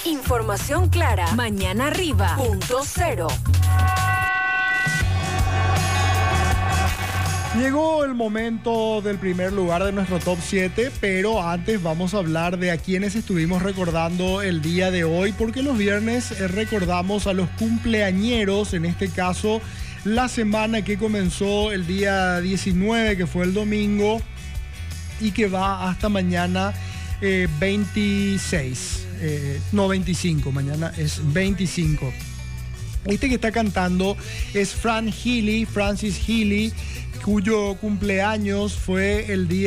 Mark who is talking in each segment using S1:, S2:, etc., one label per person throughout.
S1: Información clara. Mañana arriba. Punto cero.
S2: Llegó el momento del primer lugar de nuestro top 7, pero antes vamos a hablar de a quienes estuvimos recordando el día de hoy, porque los viernes recordamos a los cumpleañeros, en este caso la semana que comenzó el día 19, que fue el domingo, y que va hasta mañana 26, no 25, mañana es 25. Este que está cantando es Francis Healy, cuyo cumpleaños fue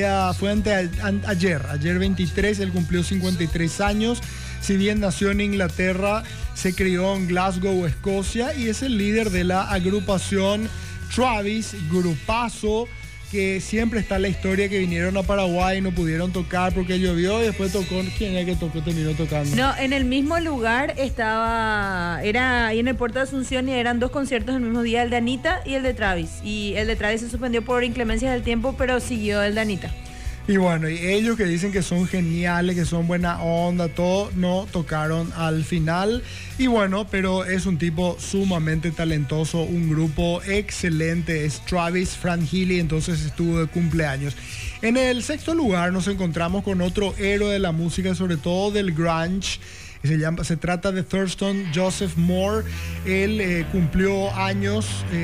S2: ayer 23, él cumplió 53 años. Si bien nació en Inglaterra, se crió en Glasgow, Escocia, y es el líder de la agrupación Travis, grupazo, que siempre está la historia que vinieron a Paraguay y no pudieron tocar porque llovió, y después tocó. ¿Quién es que tocó? Terminó tocando.
S3: No, en el mismo lugar era ahí en el Puerto de Asunción, y eran dos conciertos el mismo día, el de Anita y el de Travis. Y el de Travis se suspendió por inclemencias del tiempo, pero siguió el de Anita.
S2: Y bueno, y ellos que dicen que son geniales, que son buena onda, todo, no tocaron al final. Y bueno, pero es un tipo sumamente talentoso, un grupo excelente, es Travis Healy, entonces estuvo de cumpleaños. En el sexto lugar nos encontramos con otro héroe de la música, sobre todo del grunge. Se trata de Thurston Joseph Moore. Él cumplió años,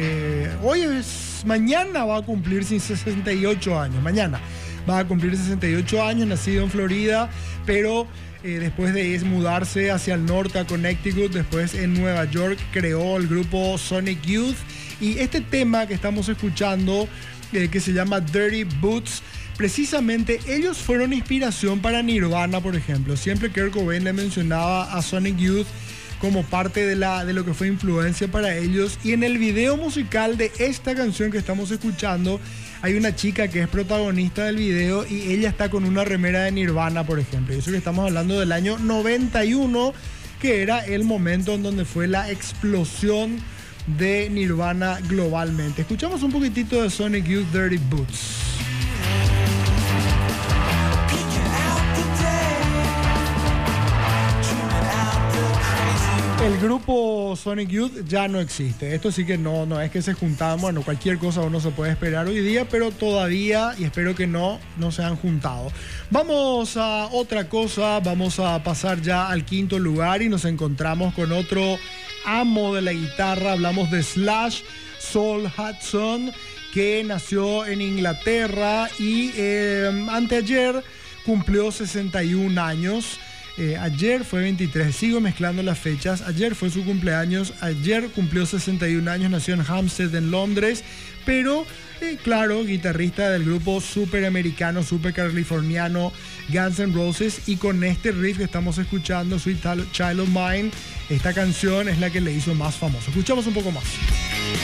S2: mañana va a cumplir 68 años, mañana va a cumplir 68 años, nacido en Florida, pero después de mudarse hacia el norte a Connecticut, después en Nueva York creó el grupo Sonic Youth, y este tema que estamos escuchando, que se llama Dirty Boots, precisamente ellos fueron inspiración para Nirvana, por ejemplo. Siempre Kurt Cobain le mencionaba a Sonic Youth como parte de lo que fue influencia para ellos, y en el video musical de esta canción que estamos escuchando hay una chica que es protagonista del video y ella está con una remera de Nirvana, por ejemplo. Y eso que estamos hablando del año 91, que era el momento en donde fue la explosión de Nirvana globalmente. Escuchamos un poquitito de Sonic Youth, Dirty Boots. El grupo Sonic Youth ya no existe. Esto sí que no es que se juntaban. Bueno, cualquier cosa uno se puede esperar hoy día, pero todavía, y espero que no se han juntado. Vamos a otra cosa, vamos a pasar ya al quinto lugar y nos encontramos con otro amo de la guitarra. Hablamos de Slash, Saul Hudson, que nació en Inglaterra y anteayer cumplió 61 años. Ayer fue 23, sigo mezclando las fechas. Ayer fue su cumpleaños, ayer cumplió 61 años, nació en Hampstead, en Londres, pero claro, guitarrista del grupo super americano, super californiano Guns N' Roses, y con este riff que estamos escuchando, Sweet Child of Mine, esta canción es la que le hizo más famoso. Escuchamos un poco más.